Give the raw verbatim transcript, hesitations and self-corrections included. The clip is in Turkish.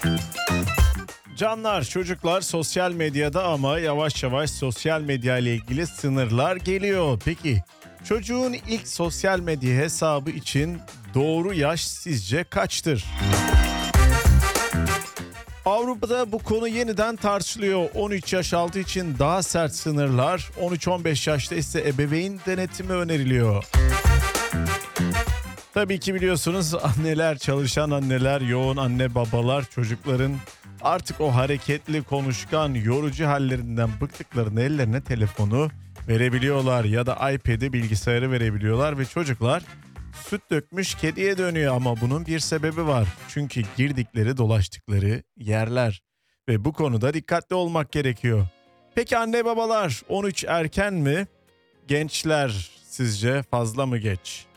Canlar, çocuklar sosyal medyada ama yavaş yavaş sosyal medya ile ilgili sınırlar geliyor. Peki çocuğun ilk sosyal medya hesabı için doğru yaş sizce kaçtır? Avrupa'da bu konu yeniden tartışılıyor. on üç yaş altı için daha sert sınırlar, on üç on beş yaşta ise ebeveyn denetimi öneriliyor. Tabii ki biliyorsunuz anneler, çalışan anneler, yoğun anne babalar çocukların artık o hareketli, konuşkan, yorucu hallerinden bıktıklarında ellerine telefonu verebiliyorlar ya da iPad'i, bilgisayarı verebiliyorlar ve çocuklar süt dökmüş kediye dönüyor ama bunun bir sebebi var. Çünkü girdikleri, dolaştıkları yerler ve bu konuda dikkatli olmak gerekiyor. Peki anne babalar, on üç erken mi? Gençler sizce fazla mı geç?